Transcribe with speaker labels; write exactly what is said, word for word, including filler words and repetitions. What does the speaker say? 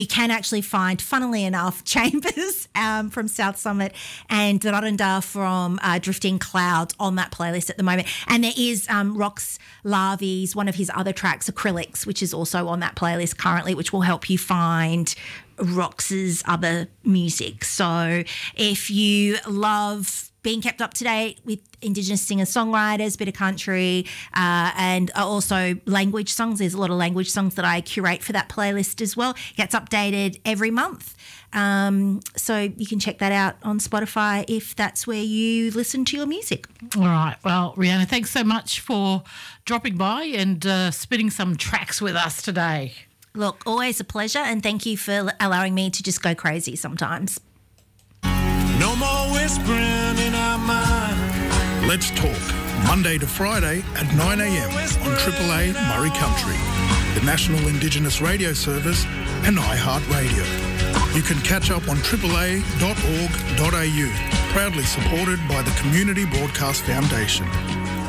Speaker 1: You can actually find, funnily enough, Chambers um, from South Summit and Raranda from uh, Drifting Clouds on that playlist at the moment. And there is um, Rox Larvi's, one of his other tracks, Acrylics, which is also on that playlist currently, which will help you find Rox's other music. So if you love being kept up to date with Indigenous singer-songwriters, bit of country, uh, and also language songs. There's a lot of language songs that I curate for that playlist as well. It gets updated every month. Um, so you can check that out on Spotify if that's where you listen to your music.
Speaker 2: All right. Well, Rhianna, thanks so much for dropping by and uh, spinning some tracks with us today.
Speaker 1: Look, always a pleasure, and thank you for allowing me to just go crazy sometimes.
Speaker 3: No more whispering in our mind.
Speaker 4: Let's Talk, Monday to Friday at nine a.m. on Triple A Murray Country, the National Indigenous Radio Service and iHeartRadio. You can catch up on triple a dot org dot a u, proudly supported by the Community Broadcast Foundation.